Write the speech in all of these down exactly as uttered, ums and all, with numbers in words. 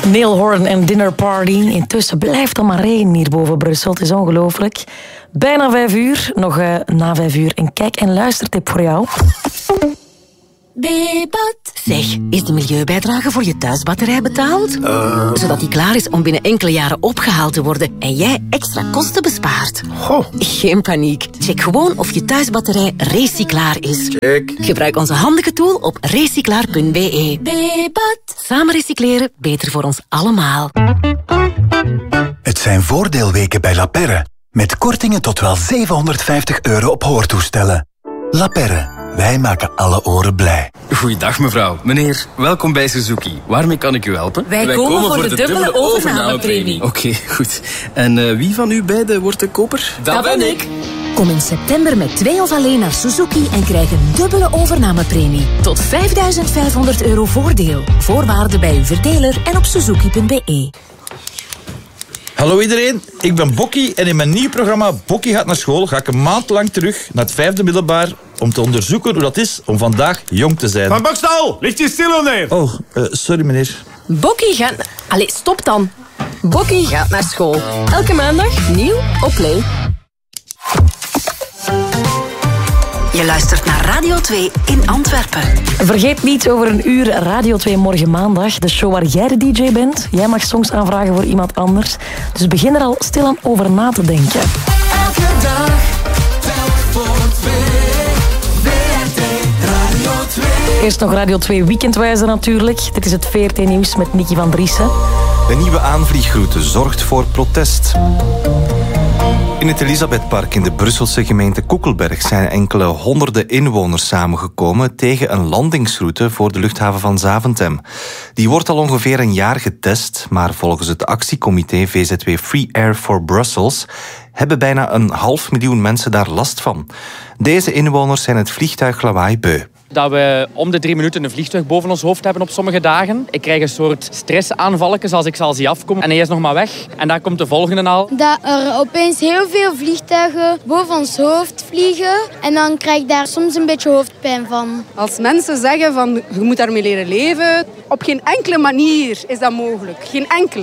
Neil Horan en Dinner Party. Intussen blijft er maar regen hier boven Brussel. Het is ongelooflijk. Bijna vijf uur. Nog uh, na vijf uur. Een kijk- en luistertip voor jou. Debat. Zeg, is de milieubijdrage voor je thuisbatterij betaald? Uh. Zodat die klaar is om binnen enkele jaren opgehaald te worden en jij extra kosten bespaart. Goh. Geen paniek. Check gewoon of je thuisbatterij recyclaar is. Check. Gebruik onze handige tool op recyclaar punt b e. Debat. Samen recycleren, beter voor ons allemaal. Het zijn voordeelweken bij La Perre. Met kortingen tot wel zevenhonderdvijftig euro op hoortoestellen. La Perre. Wij maken alle oren blij. Goeiedag mevrouw. Meneer, welkom bij Suzuki. Waarmee kan ik u helpen? Wij, Wij komen, komen voor de, de dubbele, dubbele overnamepremie. Oké, okay, goed. En uh, wie van u beiden wordt de koper? Dat, Dat ben ik. Kom in september met twee of alleen naar Suzuki en krijg een dubbele overnamepremie. Tot vijfduizend vijfhonderd euro voordeel. Voorwaarden bij uw verdeler en op suzuki punt b e. Hallo iedereen, ik ben Bokkie en in mijn nieuw programma Bokkie gaat naar school ga ik een maand lang terug naar het vijfde middelbaar om te onderzoeken hoe dat is om vandaag jong te zijn. Van Bokstal, ligt je stil neer? Oh, uh, sorry meneer. Bokkie gaat... Allee, stop dan. Bokkie gaat naar school. Elke maandag nieuw op Play. Je luistert naar Radio twee in Antwerpen. Vergeet niet over een uur Radio twee morgen maandag. De show waar jij de D J bent. Jij mag songs aanvragen voor iemand anders. Dus begin er al stilaan over na te denken. Elke dag, telk voor twee. V R T Radio twee. Eerst nog Radio twee Weekendwijzer natuurlijk. Dit is het V R T-nieuws met Nicky van Driessen. De nieuwe aanvliegroute zorgt voor protest. In het Elisabethpark in de Brusselse gemeente Koekelberg zijn enkele honderden inwoners samengekomen tegen een landingsroute voor de luchthaven van Zaventem. Die wordt al ongeveer een jaar getest, maar volgens het actiecomité V Z W Free Air for Brussels hebben bijna een half miljoen mensen daar last van. Deze inwoners zijn het vliegtuiglawaai beu. Dat we om de drie minuten een vliegtuig boven ons hoofd hebben op sommige dagen. Ik krijg een soort stressaanvalletjes als ik ze al zie afkomen. En hij is nog maar weg. En daar komt de volgende al. Dat er opeens heel veel vliegtuigen boven ons hoofd vliegen. En dan krijg ik daar soms een beetje hoofdpijn van. Als mensen zeggen van je moet daarmee leren leven, op geen enkele manier is dat mogelijk. Geen enkele.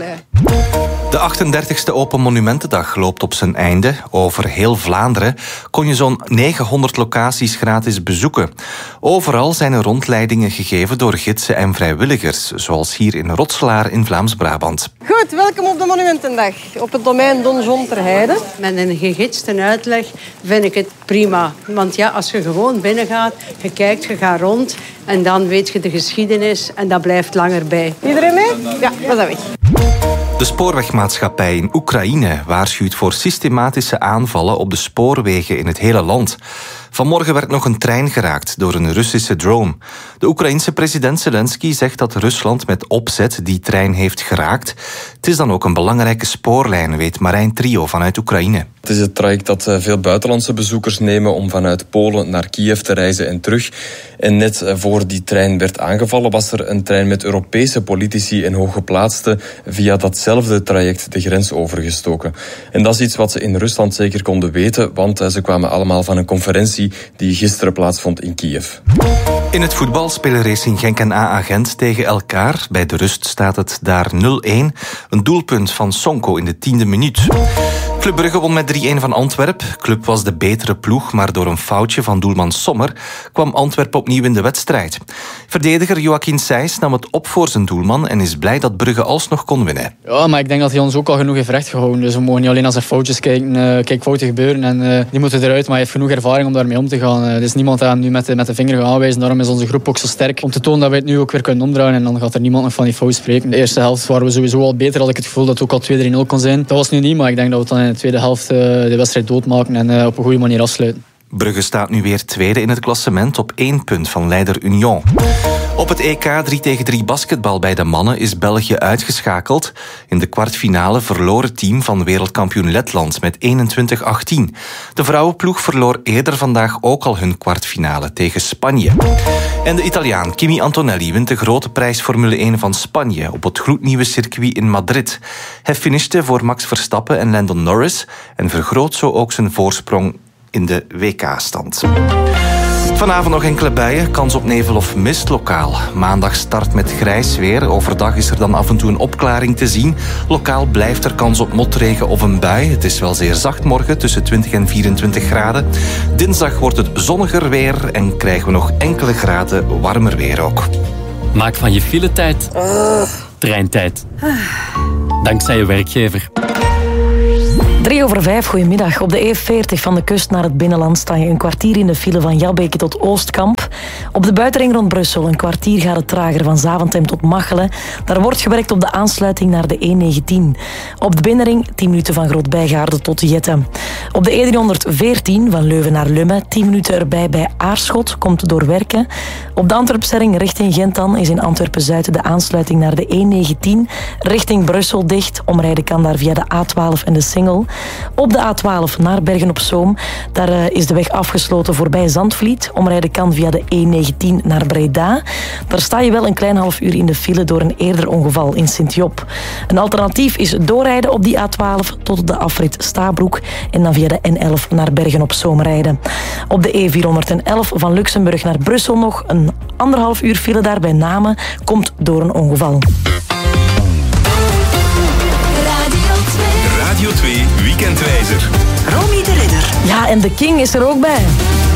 De achtendertigste Open Monumentendag loopt op zijn einde. Over heel Vlaanderen kon je zo'n negenhonderd locaties gratis bezoeken. Overal zijn er rondleidingen gegeven door gidsen en vrijwilligers, zoals hier in Rotselaar in Vlaams-Brabant. Goed, welkom op de Monumentendag op het domein Don John ter Heide. Met een gegidste uitleg vind ik het prima. Want ja, als je gewoon binnengaat, je kijkt, je gaat rond en dan weet je de geschiedenis en dat blijft langer bij. Iedereen mee? Ja, we zijn weg. De spoorwegmaatschappij in Oekraïne waarschuwt voor systematische aanvallen op de spoorwegen in het hele land. Vanmorgen werd nog een trein geraakt door een Russische drone. De Oekraïense president Zelensky zegt dat Rusland met opzet die trein heeft geraakt. Het is dan ook een belangrijke spoorlijn, weet Marijn Trio vanuit Oekraïne. Het is het traject dat veel buitenlandse bezoekers nemen om vanuit Polen naar Kiev te reizen en terug. En net voor die trein werd aangevallen was er een trein met Europese politici en hooggeplaatsten via datzelfde traject de grens overgestoken. En dat is iets wat ze in Rusland zeker konden weten, want ze kwamen allemaal van een conferentie die gisteren plaatsvond in Kiev. In het voetbal spelen Racing Genk en A A Gent tegen elkaar. Bij de rust staat het daar nul-een. Een doelpunt van Sonko in de tiende minuut. Club Brugge won met drie-een van Antwerp. Club was de betere ploeg, maar door een foutje van doelman Sommer kwam Antwerp opnieuw in de wedstrijd. Verdediger Joachim Sijs nam het op voor zijn doelman en is blij dat Brugge alsnog kon winnen. Ja, maar ik denk dat hij ons ook al genoeg heeft rechtgehouden. Dus we mogen niet alleen naar zijn foutjes kijken. Uh, kijk, fouten gebeuren en uh, die moeten eruit. Maar hij heeft genoeg ervaring om daarmee om te gaan. Uh, er is niemand aan nu met de, met de vinger gaan aanwijzen. Daarom is onze groep ook zo sterk om te tonen dat wij het nu ook weer kunnen omdraaien. En dan gaat er niemand nog van die fout spreken. De eerste helft waren we sowieso al beter. Had ik het gevoel dat het ook al twee drie nul kon zijn. Dat was nu niet, maar ik denk dat we dan in de tweede helft uh, de wedstrijd doodmaken en uh, op een goede manier afsluiten. Brugge staat nu weer tweede in het klassement op één punt van leider Union. Op het E K drie tegen drie basketbal bij de mannen is België uitgeschakeld. In de kwartfinale verloor het team van wereldkampioen Letland met eenentwintig achttien. De vrouwenploeg verloor eerder vandaag ook al hun kwartfinale tegen Spanje. En de Italiaan Kimi Antonelli wint de grote prijs Formule één van Spanje op het gloednieuwe circuit in Madrid. Hij finishte voor Max Verstappen en Lando Norris en vergroot zo ook zijn voorsprong in de W K-stand. Vanavond nog enkele buien, kans op nevel of mist lokaal. Maandag start met grijs weer. Overdag is er dan af en toe een opklaring te zien. Lokaal blijft er kans op motregen of een bui. Het is wel zeer zacht morgen, tussen twintig en vierentwintig graden. Dinsdag wordt het zonniger weer en krijgen we nog enkele graden warmer weer ook. Maak van je filetijd treintijd. Dankzij je werkgever. Drie over vijf, goedemiddag. Op de E veertig van de kust naar het binnenland sta je een kwartier in de file van Jabbeke tot Oostkamp. Op de buitenring rond Brussel een kwartier gaat het trager van Zaventem tot Machelen. Daar wordt gewerkt op de aansluiting naar de E negentien. Op de binnenring tien minuten van Groot-Bijgaarde tot Jette. Op de E driehonderdveertien van Leuven naar Lummen tien minuten erbij bij Aarschot, komt door werken. Op de Antwerpsering richting Gent dan is in Antwerpen-Zuid de aansluiting naar de E negentien richting Brussel dicht. Omrijden kan daar via de A twaalf en de Singel. Op de A twaalf naar Bergen-op-Zoom. Daar uh, is de weg afgesloten voorbij Zandvliet. Omrijden kan via de E negentien naar Breda. Daar sta je wel een klein half uur in de file door een eerder ongeval in Sint-Job. Een alternatief is doorrijden op die A twaalf tot de afrit Stabroek en dan via de N elf naar Bergen-op-Zoom rijden. Op de E vierhonderdelf van Luxemburg naar Brussel nog een anderhalf uur file daar bij Namen, komt door een ongeval. Radio twee Weekendwijzer. Romy de Ridder. Ja, en de King is er ook bij.